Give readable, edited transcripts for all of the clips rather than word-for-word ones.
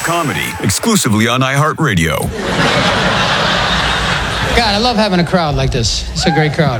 Comedy, exclusively on iHeartRadio. God, I love having a crowd like this. It's a great crowd.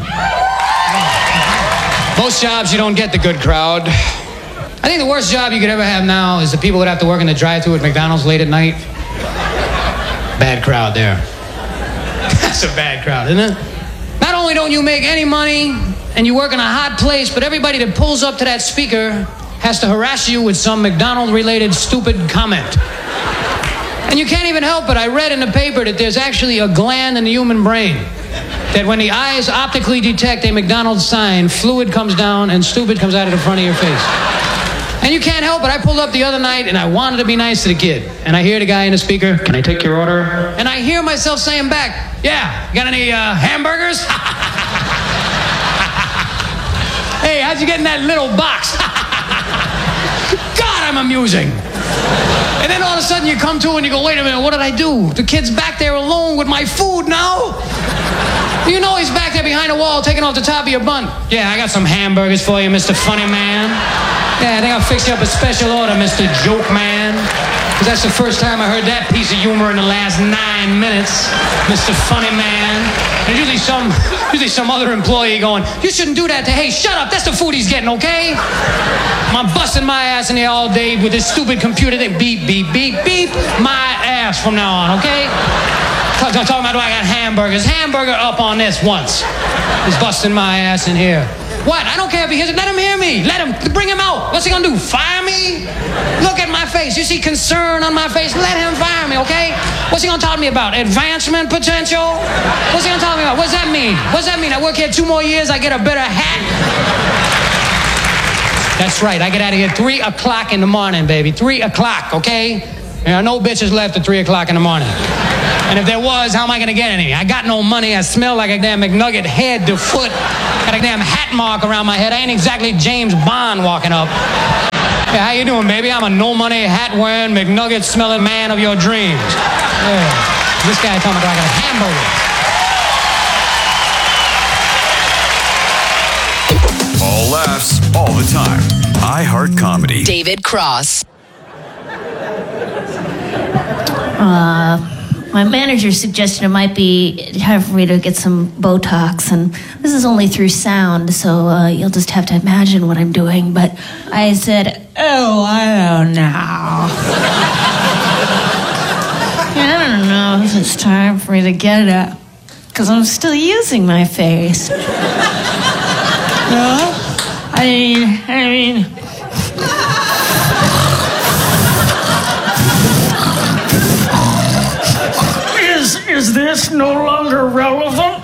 Most jobs, you don't get the good crowd. I think the worst job you could ever have now is the people that have to work in the drive-thru at McDonald's late at night. Bad crowd there. That's a bad crowd, isn't it? Not only don't you make any money and you work in a hot place, but everybody that pulls up to that speaker has to harass you with some McDonald-related stupid comment. And you can't even help it. I read in the paper that there's actually a gland in the human brain that when the eyes optically detect a McDonald's sign, fluid comes down and stupid comes out of the front of your face. And you can't help it. I pulled up the other night and I wanted to be nice to the kid. And I hear the guy in the speaker, "Can I take your order?" And I hear myself saying back, "Yeah, got any hamburgers?" "Hey, how'd you get in that little box?" God, I'm amusing. And then all of a sudden you come to and you go, "Wait a minute, what did I do? The kid's back there alone with my food now?" You know he's back there behind a wall taking off the top of your bun. "Yeah, I got some hamburgers for you, Mr. Funny Man. Yeah, I think I'll fix you up a special order, Mr. Joke Man." Because that's the first time I heard that piece of humor in the last 9 minutes, Mr. Funny Man. There's usually some other employee going, "You shouldn't do that to, hey, shut up, that's the food he's getting, okay?" I'm busting my ass in there all day with this stupid computer thing. Beep, beep, beep, beep, my ass from now on, okay? I'm talking about, I got hamburgers. Hamburger up on this once. He's busting my ass in here. What? I don't care if he hears it. Let him hear me. Bring him out. What's he gonna do? Fire me? Look at my face. You see concern on my face? Let him fire me, okay? What's he gonna talk to me about? Advancement potential? What's he gonna talk to me about? What's that mean? What's that mean? I work here 2 more years, I get a better hat? That's right. I get out of here 3 o'clock in the morning, baby. 3 o'clock, okay? There are no bitches left at 3 o'clock in the morning. And if there was, how am I going to get any? I got no money. I smell like a damn McNugget head to foot. Got a damn hat mark around my head. I ain't exactly James Bond walking up. Yeah, how you doing, baby? I'm a no-money, hat-wearing, McNugget-smelling man of your dreams. Yeah. This guy talking about I got a hamburger. All laughs, all the time. iHeart Comedy. David Cross. My manager suggested it might be time for me to get some Botox, and this is only through sound, so you'll just have to imagine what I'm doing. But I said, "Oh, I don't know. I don't know if it's time for me to get it, because I'm still using my face." No? I mean... Is this no longer relevant?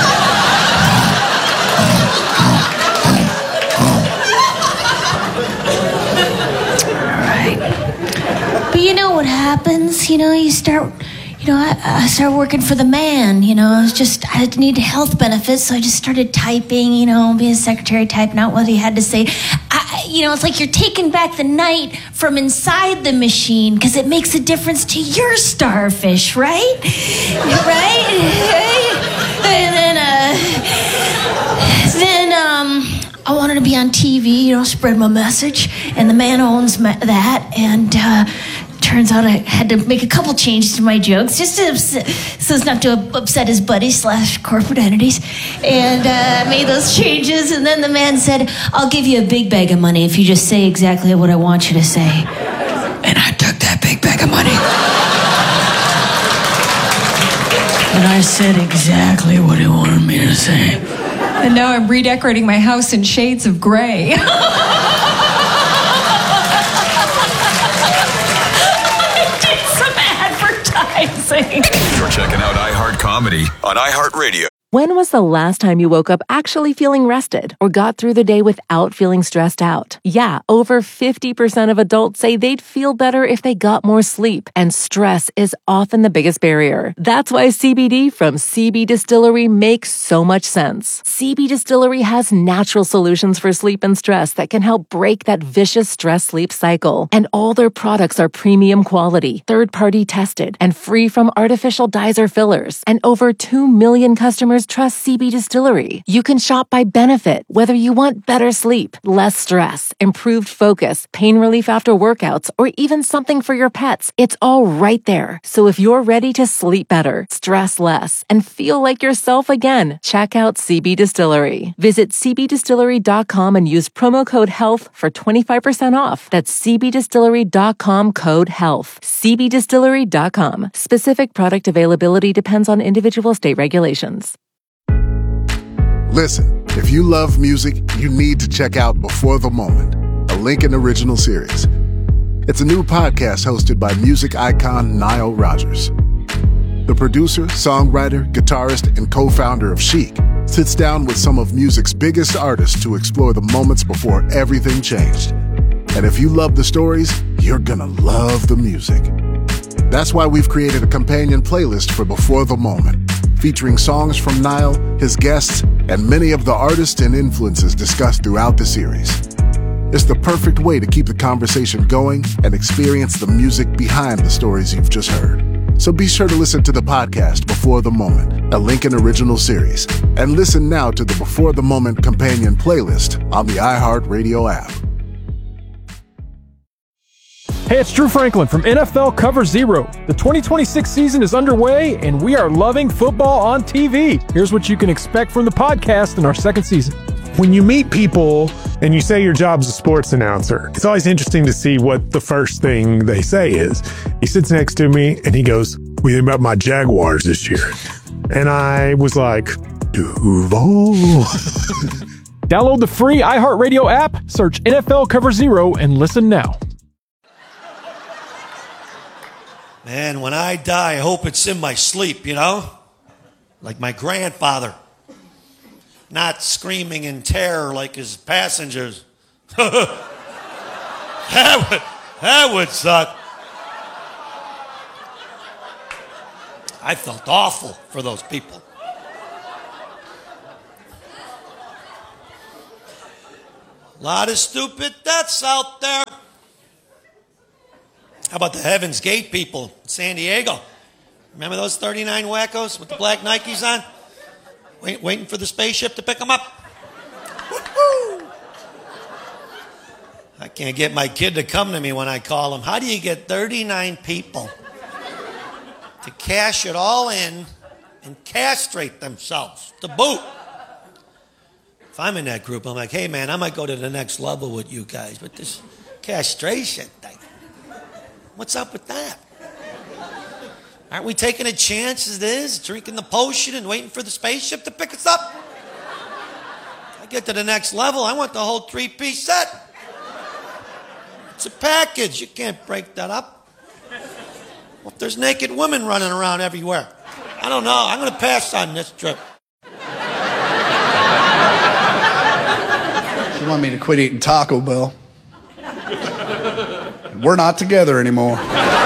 All right. But you know what happens? You start... I started working for the man, I needed health benefits, so I just started typing, being a secretary, typing out what he had to say. It's like you're taking back the night from inside the machine because it makes a difference to your starfish, right? Right? And then I wanted to be on TV, spread my message, and the man owns that, and turns out I had to make a couple changes to my jokes just so as not to upset his buddies / corporate entities. And I made those changes, and then the man said, "I'll give you a big bag of money if you just say exactly what I want you to say." And I took that big bag of money. And I said exactly what he wanted me to say. And now I'm redecorating my house in shades of gray. You're checking out iHeart Comedy on iHeartRadio. When was the last time you woke up actually feeling rested or got through the day without feeling stressed out? Yeah, over 50% of adults say they'd feel better if they got more sleep, and stress is often the biggest barrier. That's why CBD from CB Distillery makes so much sense. CB Distillery has natural solutions for sleep and stress that can help break that vicious stress-sleep cycle. And all their products are premium quality, third-party tested, and free from artificial dyes or fillers. And over 2 million customers customers trust CB Distillery. You can shop by benefit, whether you want better sleep, less stress, improved focus, pain relief after workouts, or even something for your pets. It's all right there. So if you're ready to sleep better, stress less, and feel like yourself again, check out CB Distillery. Visit cbdistillery.com and use promo code HEALTH for 25% off. That's cbdistillery.com, code HEALTH. cbdistillery.com. Specific product availability depends on individual state regulations. Listen, if you love music, you need to check out Before the Moment, a Lincoln original series. It's a new podcast hosted by music icon Nile Rodgers. The producer, songwriter, guitarist, and co-founder of Chic sits down with some of music's biggest artists to explore the moments before everything changed. And if you love the stories, you're gonna love the music. That's why we've created a companion playlist for Before the Moment, featuring songs from Nile, his guests, and many of the artists and influences discussed throughout the series. It's the perfect way to keep the conversation going and experience the music behind the stories you've just heard. So be sure to listen to the podcast Before the Moment, a Lincoln original series, and listen now to the Before the Moment companion playlist on the iHeartRadio app. Hey, it's Drew Franklin from NFL Cover Zero. The 2026 season is underway, and we are loving football on TV. Here's what you can expect from the podcast in our second season. When you meet people and you say your job's a sports announcer, it's always interesting to see what the first thing they say is. He sits next to me and he goes, "What do you think about my Jaguars this year?" And I was like, Duval. Download the free iHeartRadio app, search NFL Cover Zero, and listen now. Man, when I die, I hope it's in my sleep, you know? Like my grandfather. Not screaming in terror like his passengers. That would suck. I felt awful for those people. A lot of stupid deaths out there. How about the Heaven's Gate people in San Diego? Remember those 39 wackos with the black Nikes on? Waiting for the spaceship to pick them up. Woo-hoo! I can't get my kid to come to me when I call him. How do you get 39 people to cash it all in and castrate themselves to boot? If I'm in that group, I'm like, hey, man, I might go to the next level with you guys, but this castration thing, what's up with that? Aren't we taking a chance as it is, drinking the potion and waiting for the spaceship to pick us up? I get to the next level, I want the whole 3-piece set. It's a package. You can't break that up. Well, if there's naked women running around everywhere, I don't know. I'm going to pass on this trip. She wanted me to quit eating Taco Bell. We're not together anymore.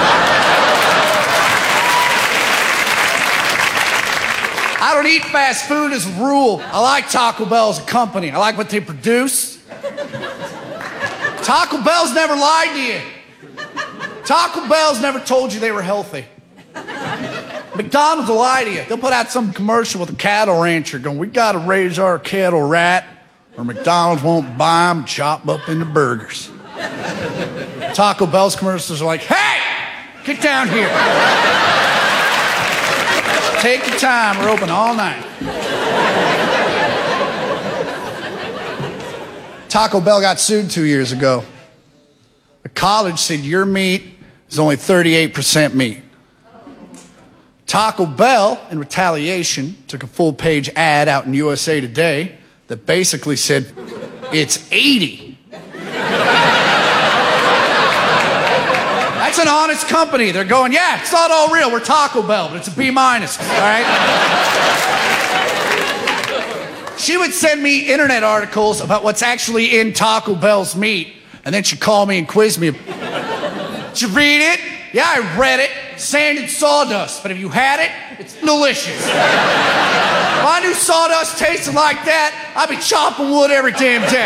I don't eat fast food as a rule. I like Taco Bell as a company. I like what they produce. Taco Bell's never lied to you. Taco Bell's never told you they were healthy. McDonald's will lie to you. They'll put out some commercial with a cattle rancher going, we got to raise our cattle right, or McDonald's won't buy them and chop them up into burgers. Taco Bell's commercials are like, hey, get down here. Take your time. We're open all night. Taco Bell got sued 2 years ago. The college said your meat is only 38% meat. Taco Bell, in retaliation, took a full-page ad out in USA Today that basically said, it's 80. That's an honest company. They're going, yeah, it's not all real. We're Taco Bell, but it's a B-, all right? She would send me internet articles about what's actually in Taco Bell's meat, and then she'd call me and quiz me. Did you read it? Yeah, I read it. Sand and sawdust, but if you had it, it's delicious. If I knew sawdust tasted like that, I'd be chopping wood every damn day.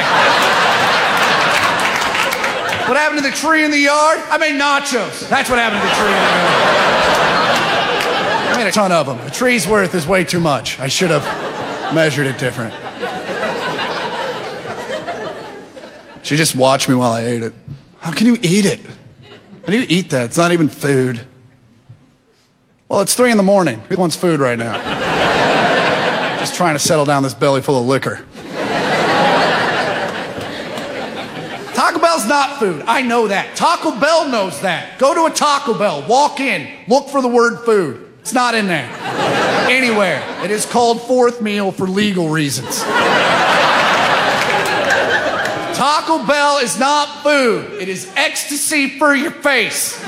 What happened to the tree in the yard? I made nachos. That's what happened to the tree in the yard. I made a ton of them. A tree's worth is way too much. I should have measured it different. She just watched me while I ate it. How can you eat it? How do you eat that? It's not even food. Well, it's 3 a.m. Who wants food right now? Just trying to settle down this belly full of liquor. Taco Bell's not food. I know that. Taco Bell knows that. Go to a Taco Bell, walk in, look for the word food. It's not in there. Anywhere. It is called fourth meal for legal reasons. Taco Bell is not food. It is ecstasy for your face.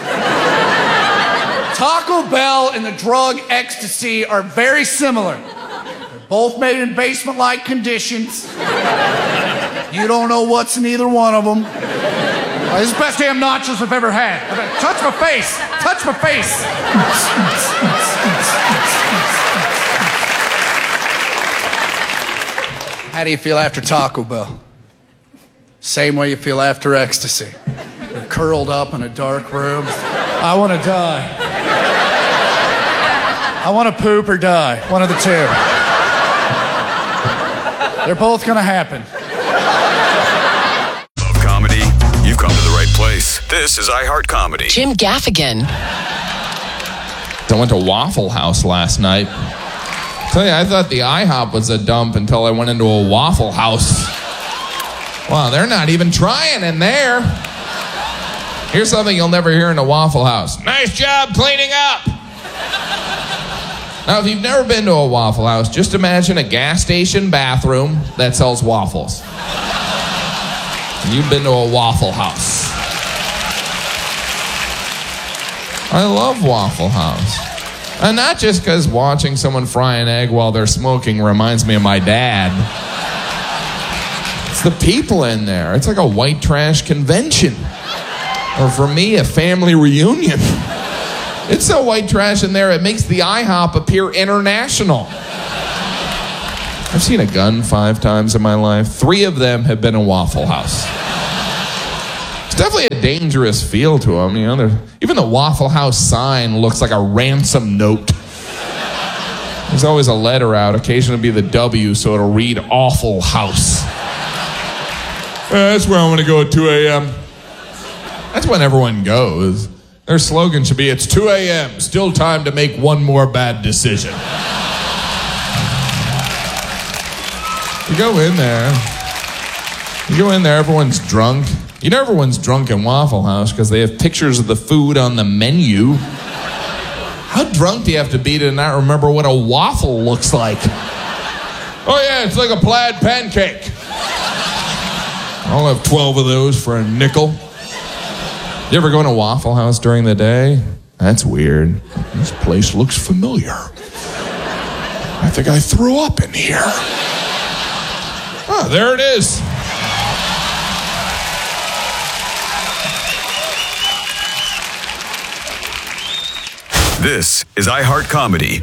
Taco Bell and the drug ecstasy are very similar. They're both made in basement-like conditions. You don't know what's in either one of them. This is the best damn nachos I've ever had. Touch my face. Touch my face. How do you feel after Taco Bell? Same way you feel after ecstasy. You're curled up in a dark room. I want to die. I want to poop or die. One of the two. They're both going to happen. Love comedy? You've come to the right place. This is iHeart Comedy. Jim Gaffigan. I went to Waffle House last night. Tell you, I thought the IHOP was a dump until I went into a Waffle House. Wow, they're not even trying in there. Here's something you'll never hear in a Waffle House. Nice job cleaning up. Now, if you've never been to a Waffle House, just imagine a gas station bathroom that sells waffles. You've been to a Waffle House. I love Waffle House. And not just because watching someone fry an egg while they're smoking reminds me of my dad. It's the people in there. It's like a white trash convention. Or for me, a family reunion. It's so white trash in there, it makes the IHOP appear international. I've seen a gun 5 times in my life. 3 of them have been a Waffle House. It's definitely a dangerous feel to them. You know, even the Waffle House sign looks like a ransom note. There's always a letter out, occasionally be the W, so it'll read Awful House. That's where I want to go at 2 a.m. That's when everyone goes. Their slogan should be, it's 2 a.m., still time to make one more bad decision. You go in there, everyone's drunk. You know everyone's drunk in Waffle House because they have pictures of the food on the menu. How drunk do you have to be to not remember what a waffle looks like? Oh yeah, it's like a plaid pancake. I'll have 12 of those for a nickel. You ever go in a Waffle House during the day? That's weird. This place looks familiar. I think I threw up in here. Oh, there it is. This is iHeart Comedy.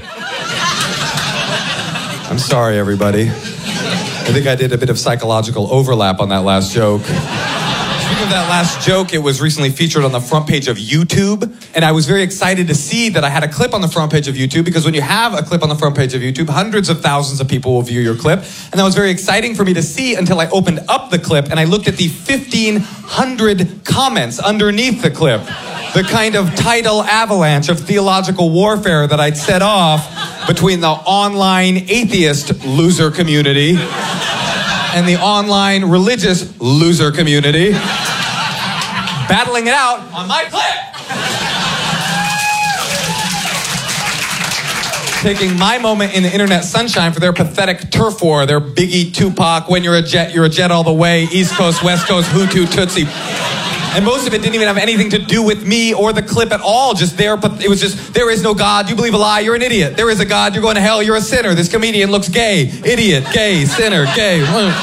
I'm sorry, everybody. I think I did a bit of psychological overlap on that last joke. Speaking of that last joke, it was recently featured on the front page of YouTube, and I was very excited to see that I had a clip on the front page of YouTube, because when you have a clip on the front page of YouTube, hundreds of thousands of people will view your clip, and that was very exciting for me to see until I opened up the clip and I looked at the 1,500 comments underneath the clip. The kind of tidal avalanche of theological warfare that I'd set off between the online atheist loser community and the online religious loser community, battling it out on my clip. Taking my moment in the internet sunshine for their pathetic turf war, their Biggie, Tupac, when you're a jet all the way, East Coast, West Coast, Hutu, Tutsi. And most of it didn't even have anything to do with me or the clip at all. It was just, there is no God, you believe a lie, you're an idiot. There is a God, you're going to hell, you're a sinner. This comedian looks gay, idiot, gay, sinner, gay.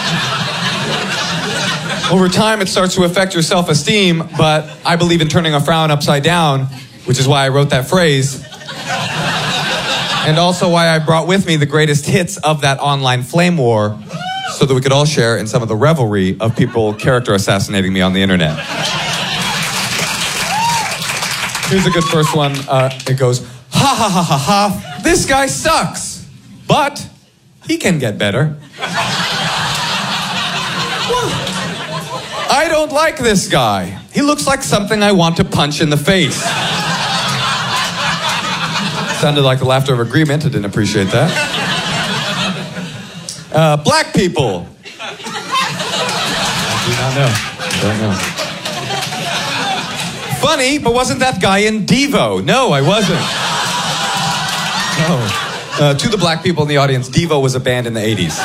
Over time, it starts to affect your self-esteem, but I believe in turning a frown upside down, which is why I wrote that phrase. And also why I brought with me the greatest hits of that online flame war, so that we could all share in some of the revelry of people character assassinating me on the internet. Here's a good first one. It goes, ha ha ha ha ha. This guy sucks, but he can get better. I don't like this guy. He looks like something I want to punch in the face. Sounded like the laughter of agreement. I didn't appreciate that. Black people. I do not know. Don't know. Funny, but wasn't that guy in Devo? No, I wasn't. No. To the black people in the audience, Devo was a band in the 80s.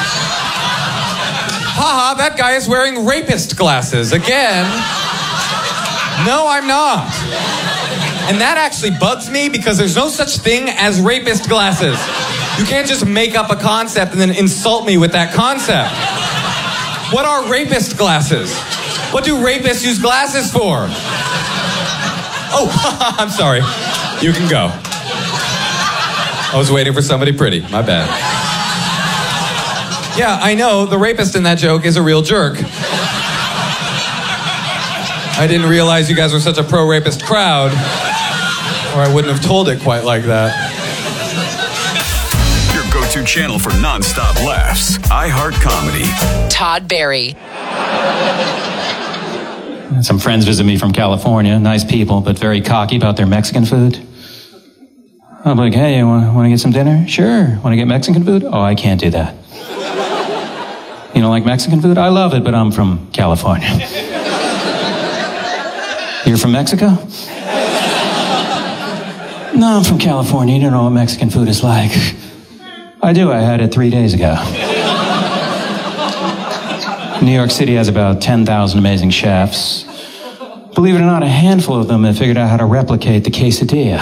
Haha, that guy is wearing rapist glasses again. No, I'm not. And that actually bugs me because there's no such thing as rapist glasses. You can't just make up a concept and then insult me with that concept. What are rapist glasses? What do rapists use glasses for? Oh, I'm sorry. You can go. I was waiting for somebody pretty. My bad. Yeah, I know, the rapist in that joke is a real jerk. I didn't realize you guys were such a pro-rapist crowd, or I wouldn't have told it quite like that. Your go-to channel for non-stop laughs. iHeart Comedy. Todd Barry. Some friends visit me from California. Nice people, but very cocky about their Mexican food. I'm like, hey, you want to get some dinner? Sure. Want to get Mexican food? Oh, I can't do that. You don't like Mexican food? I love it, but I'm from California. You're from Mexico? No, I'm from California. You don't know what Mexican food is like. I do. I had it 3 days ago. New York City has about 10,000 amazing chefs. Believe it or not, a handful of them have figured out how to replicate the quesadilla.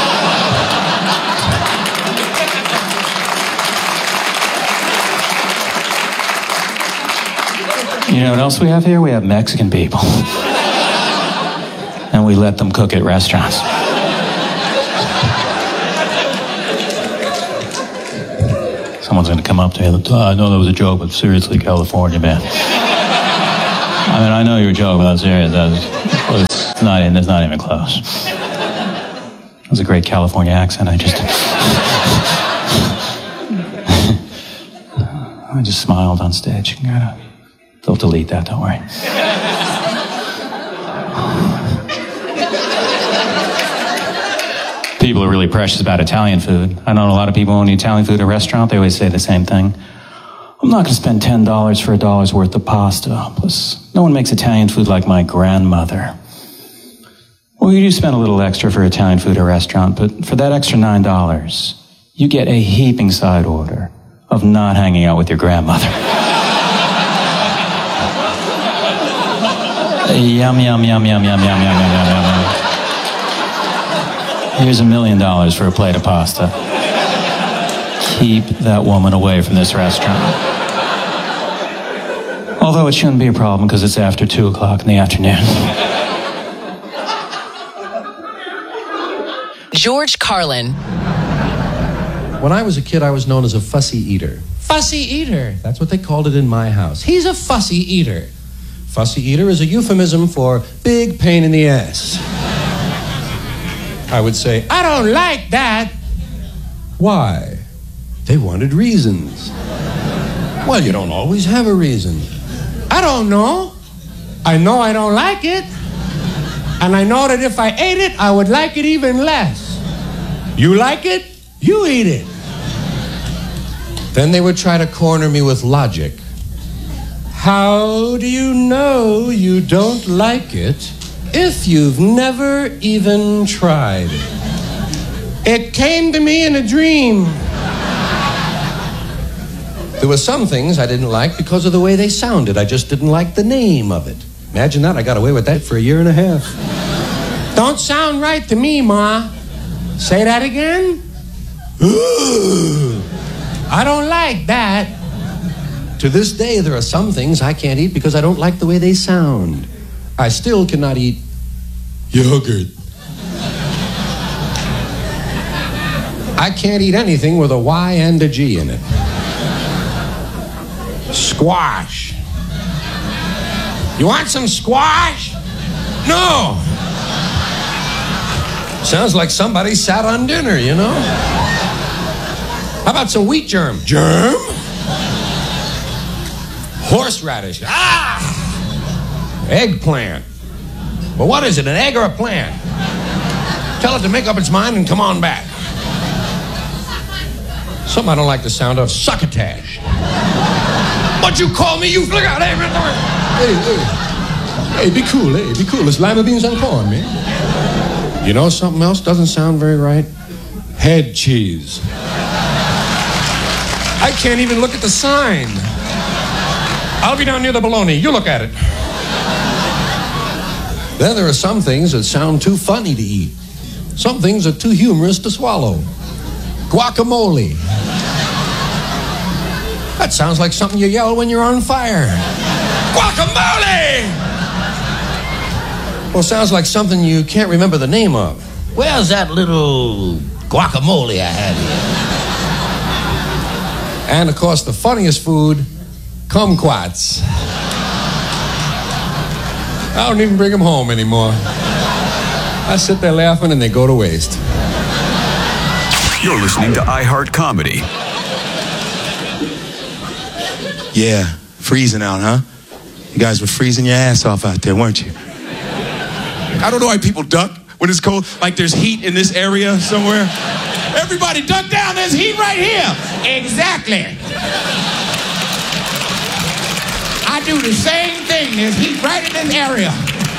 You know what else we have here? We have Mexican people. And we let them cook at restaurants. Someone's going to come up to me. I know that was a joke, but seriously, California, man. I mean, I know you're joking, but I'm serious. It's not even close. That was a great California accent. I just smiled on stage. They'll delete that, don't worry. People are really precious about Italian food. I know a lot of people when eat Italian food at a restaurant, they always say the same thing. I'm not going to spend $10 for $1 worth of pasta. Plus, no one makes Italian food like my grandmother. Well, you do spend a little extra for Italian food at a restaurant, but for that extra $9, you get a heaping side order of not hanging out with your grandmother. Yum, yum, yum, yum, yum, yum, yum, yum, yum, yum. Here's $1 million for a plate of pasta. Keep that woman away from this restaurant. Although it shouldn't be a problem because it's after 2 o'clock in the afternoon. George Carlin. When I was a kid, I was known as a fussy eater. Fussy eater. That's what they called it in my house. He's a fussy eater. Fussy eater is a euphemism for big pain in the ass. I would say, I don't like that. Why? They wanted reasons. Well, you don't always have a reason. I don't know. I know I don't like it. And I know that if I ate it, I would like it even less. You like it? You eat it. Then they would try to corner me with logic. How do you know you don't like it if you've never even tried it? It came to me in a dream. There were some things I didn't like because of the way they sounded. I just didn't like the name of it. Imagine that. I got away with that for 1.5 years. Don't sound right to me, Ma. Say that again? I don't like that. To this day, there are some things I can't eat because I don't like the way they sound. I still cannot eat yogurt. I can't eat anything with a Y and a G in it. Squash. You want some squash? No. Sounds like somebody sat on dinner, you know? How about some wheat germ? Germ? Horseradish. Ah! Eggplant. Well, what is it, an egg or a plant? Tell it to make up its mind and come on back. Something I don't like the sound of, succotash. But you call me, you look out. Hey, be cool, be cool. It's lima beans and corn, man. You know something else doesn't sound very right? Head cheese. I can't even look at the sign. I'll be down near the bologna. You look at it. Then there are some things that sound too funny to eat. Some things are too humorous to swallow. Guacamole. That sounds like something you yell when you're on fire. Guacamole! Well, sounds like something you can't remember the name of. Where's that little guacamole I had here? And, of course, the funniest food, kumquats. I don't even bring them home anymore. I sit there laughing and they go to waste. You're listening to iHeart Comedy. Yeah, freezing out, huh? You guys were freezing your ass off out there, weren't you? I don't know why people duck when it's cold. Like there's heat in this area somewhere. Everybody duck down, there's heat right here. Exactly. I do the same thing. There's heat right in this area.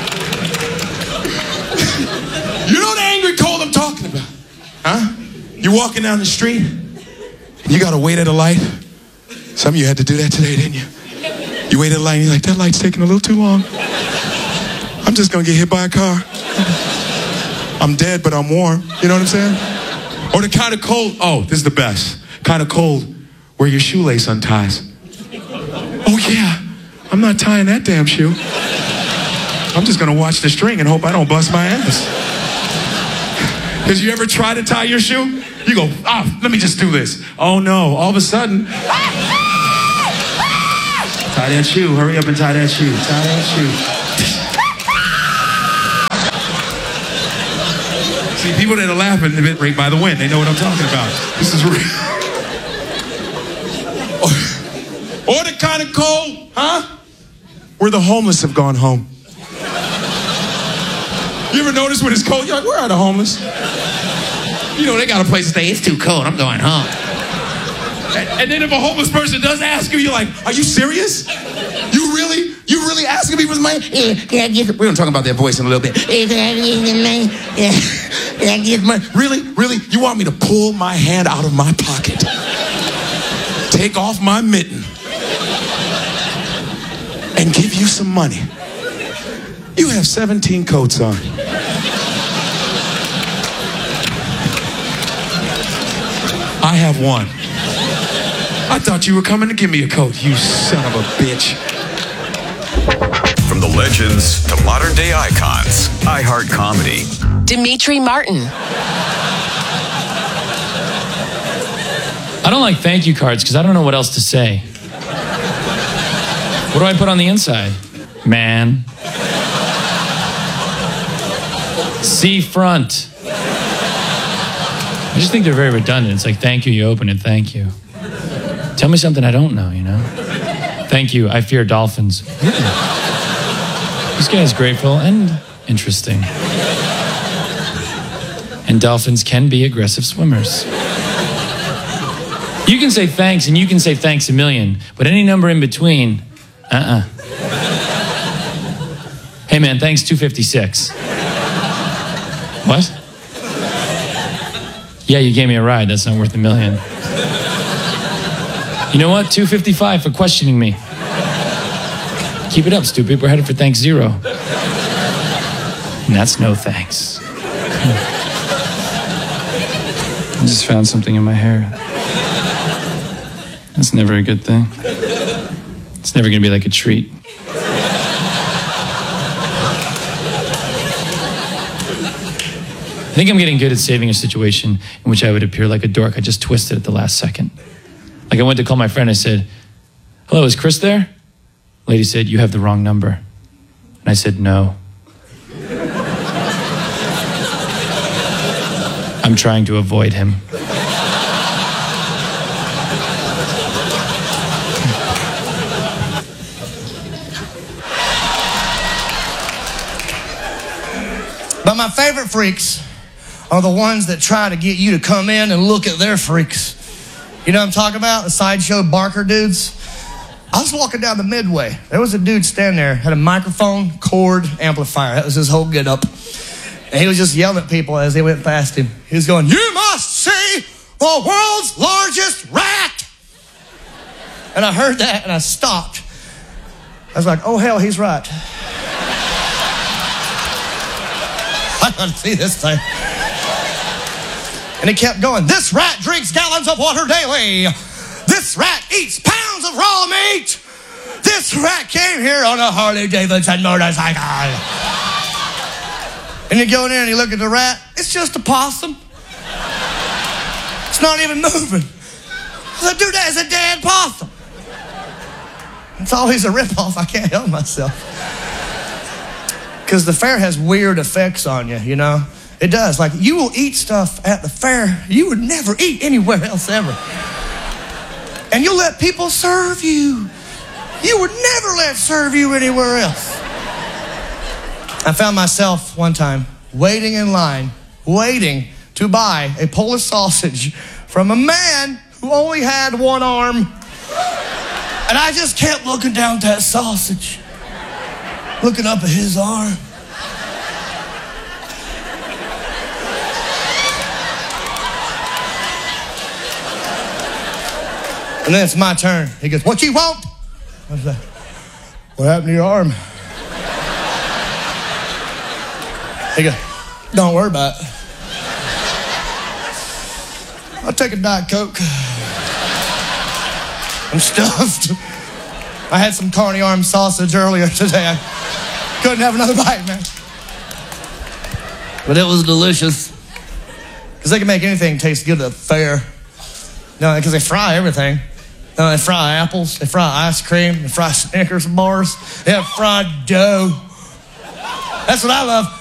You know the angry cold I'm talking about? Huh? You're walking down the street, and you gotta wait at a light. Some of you had to do that today, didn't you? You wait at a light, and you're like, that light's taking a little too long. I'm just gonna get hit by a car. I'm dead, but I'm warm. You know what I'm saying? Or the kind of cold, oh, this is the best. Kind of cold where your shoelace unties. Oh yeah, I'm not tying that damn shoe. I'm just gonna watch the string and hope I don't bust my ass. Because you ever try to tie your shoe? You go, let me just do this. Oh no, all of a sudden, tie that shoe, hurry up and tie that shoe, tie that shoe. See, people that are laughing a bit right by the wind, they know what I'm talking about. This is real. Or the kind of cold, huh? Where the homeless have gone home. You ever notice when it's cold, you're like, where are the homeless? You know, they got a place to stay. It's too cold. I'm going home. And then if a homeless person does ask you, you're like, are you serious? You really asking me for some money? We're going to talk about their voice in a little bit. Really? You want me to pull my hand out of my pocket? Take off my mitten? And give you some money? You have 17 coats on. I have one. I thought you were coming to give me a coat, you son of a bitch. From the legends to modern day icons, iHeart Comedy. Dimitri Martin. I don't like thank you cards because I don't know what else to say. What do I put on the inside? Man. Seafront. I just think they're very redundant. It's like, thank you, you open it, thank you. Tell me something I don't know, you know? Thank you, I fear dolphins. This guy is grateful and interesting. And dolphins can be aggressive swimmers. You can say thanks and you can say thanks a million, but any number in between, Hey man, thanks 256. What? Yeah, you gave me a ride. That's not worth a million. You know what? 255 for questioning me. Keep it up, stupid. We're headed for thanks 0. And that's no thanks. I just found something in my hair. That's never a good thing. It's never going to be like a treat. I think I'm getting good at saving a situation in which I would appear like a dork. I just twisted at the last second. Like I went to call my friend. I said, hello, is Chris there? Lady said, you have the wrong number. And I said, no. I'm trying to avoid him. my favorite freaks are the ones that try to get you to come in and look at their freaks. You know what I'm talking about? The sideshow barker dudes. I was walking down the Midway. There was a dude standing there, had a microphone, cord, amplifier. That was his whole get-up. And he was just yelling at people as they went past him. He was going, "You must see the world's largest rat!" And I heard that and I stopped. I was like, oh, hell, he's right. I gotta see this thing. And he kept going, "This rat drinks gallons of water daily. This rat eats pounds of raw meat. This rat came here on a Harley Davidson motorcycle." And you go in there and you look at the rat, it's just a possum. It's not even moving. The dude is a dead possum. It's always a ripoff. I can't help myself. Because the fair has weird effects on you, you know? It does. Like, you will eat stuff at the fair you would never eat anywhere else ever. And you'll let people serve you. You would never let serve you anywhere else. I found myself one time waiting in line, waiting to buy a Polish sausage from a man who only had one arm. And I just kept looking down at that sausage, looking up at his arm. And then it's my turn. He goes, "What you want?" I was like, "What happened to your arm?" He goes, "Don't worry about it. I'll take a Diet Coke. I'm stuffed. I had some carny arm sausage earlier today. I couldn't have another bite, man." But it was delicious. Because they can make anything taste good at the fair. No, because they fry everything. No, they fry apples, they fry ice cream, they fry Snickers bars, they have fried dough. That's what I love.